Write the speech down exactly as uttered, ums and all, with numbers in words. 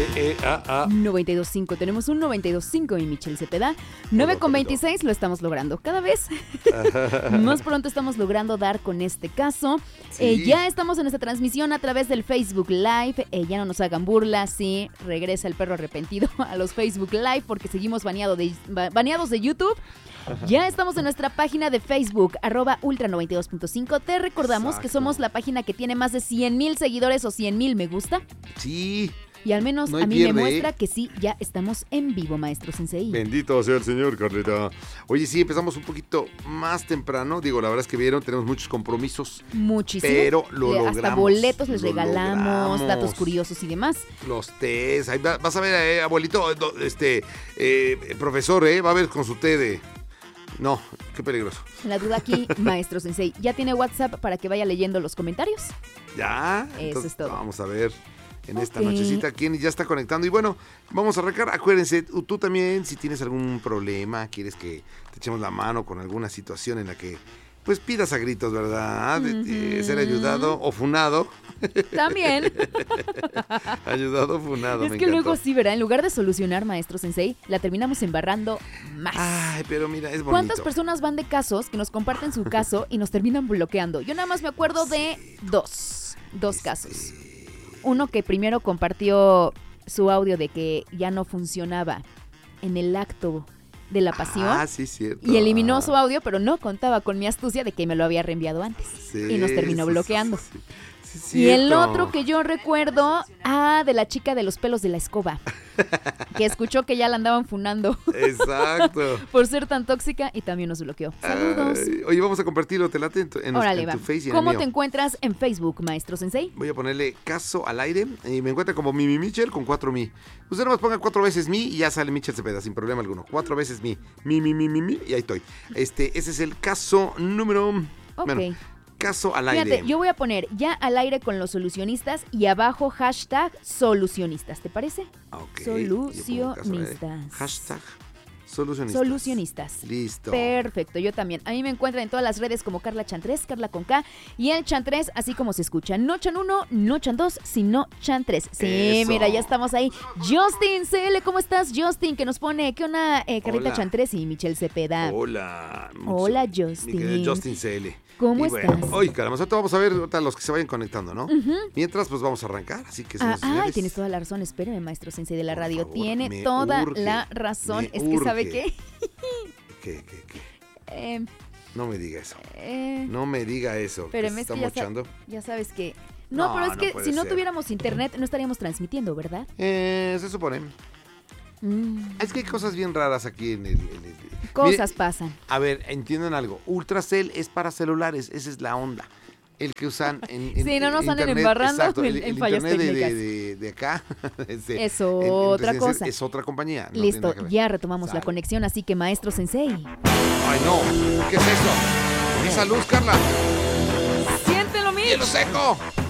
E, E, A, A. noventa y dos punto cinco. Tenemos un noventa y dos punto cinco y Michelle Cepeda. nueve con veintiséis lo estamos logrando. Cada vez más pronto estamos logrando dar con este caso. Sí. Eh, ya estamos en esta transmisión a través del Facebook Live. Eh, ya no nos hagan burla. Sí, regresa el perro arrepentido a los Facebook Live porque seguimos baneado de, baneados de YouTube. Ya estamos en nuestra página de Facebook, arroba ultra noventa y dos punto cinco. Te recordamos Exacto. que somos la página que tiene más de cien mil seguidores o cien mil me gusta. Sí. Y al menos No hay a mí pierde, me muestra ¿eh? que sí, ya estamos en vivo, maestro Sensei. Bendito sea el Señor, Carlita. Oye, sí, empezamos un poquito más temprano. Digo, la verdad es que vieron, tenemos muchos compromisos. Muchísimo. Pero lo Le- logramos. Hasta boletos les lo regalamos, logramos. datos curiosos y demás. Los tés. Ahí va- vas a ver, eh, abuelito, eh, do- este, eh, profesor, eh, va a ver con su té de... No, qué peligroso. La duda aquí, maestro Sensei, ¿ya tiene WhatsApp para que vaya leyendo los comentarios? Ya. Eso Entonces, es todo. Vamos a ver en esta Ok. nochecita quién ya está conectando. Y bueno, vamos a arrancar. Acuérdense, tú tú también, si tienes algún problema, quieres que te echemos la mano con alguna situación en la que, pues pidas a gritos, ¿verdad? De- de Ujú. ser ayudado o funado. También. Ayudado o funado, Es me que encantó. luego sí, ¿verdad? En lugar de solucionar, maestro Sensei, la terminamos embarrando más. Ay, pero mira, es bonito. ¿Cuántas personas van de casos que nos comparten su caso y nos terminan bloqueando? Yo nada más me acuerdo de dos, dos casos. Uno que primero compartió su audio de que ya no funcionaba en el acto de la pasión Ah, sí, cierto. y eliminó su audio, pero no contaba con mi astucia de que me lo había reenviado antes Sí, y nos terminó sí, bloqueando. sí, sí, sí, Y el cierto. otro que yo recuerdo, ah, de la chica de los pelos de la escoba, que escuchó que ya la andaban funando Exacto. por ser tan tóxica y también nos bloqueó. Saludos. Ay, oye, vamos a compartirlo, te late en tu, en, Órale, en va. tu face y en el ¿Cómo mío. te encuentras en Facebook, maestro Sensei? Voy a ponerle caso al aire y me encuentra como Mimi Michel con cuatro mi. Usted nomás ponga cuatro veces mi y ya sale Michel Cepeda sin problema alguno. Cuatro veces mi. Mi, mi, mi, mi, mi y ahí estoy. Este, ese es el caso número... Ok. Bueno, caso al aire. Fíjate, yo voy a poner ya al aire con los solucionistas y abajo hashtag solucionistas, ¿te parece? Ok, Solucionistas. yo pongo caso al aire. Hashtag solucionistas. Solucionistas. Listo. Perfecto, yo también. A mí me encuentran en todas las redes como Carla Chantres, Carla con K, y el Chantres, así como se escucha. No Chan uno, no Chan dos, sino Chan tres. Sí, Eso. mira, ya estamos ahí. Justin C L, ¿cómo estás, Justin? Que nos pone, ¿qué onda, eh, Carlita Hola. Chantres y Michelle Cepeda? Hola. Hola, Mi Justin. querido Justin C L. ¿Cómo Y bueno, estás? Oye, caramba, ahorita vamos a ver ahorita los que se vayan conectando, ¿no? Mientras, pues vamos a arrancar, así que... Ah, señoras y ay, señores, tienes toda la razón. Espérame, maestro Sensei de la Por radio. favor, Tiene me toda urge, la razón. me Es que, ¿sabe urge. qué? ¿Qué, qué, qué? Eh, No me diga eso. eh, No me diga eso. que espérame, se es está que ya, sa- mochando. ya sabes que... No, No, pero es no que puede si no ser. tuviéramos internet no estaríamos transmitiendo, ¿verdad? Eh, se supone. Mm, Es que hay cosas bien raras aquí en el... en el- cosas Mire, pasan. a ver, entiendan algo. Ultracell es para celulares, esa es la onda. El que usan en, en Sí, no nos anden internet, embarrando exacto, en- el, en el fallas internet de, de, técnicas. de- de acá este, Es en- en otra residencial cosa. es otra compañía. no tiene Listo, nada que ver. ya retomamos la Sale. conexión, así que maestro Sensei. Ay, no, ¿qué es eso? Esa luz, Carla. ¡Siéntelo, ¡Hielo seco!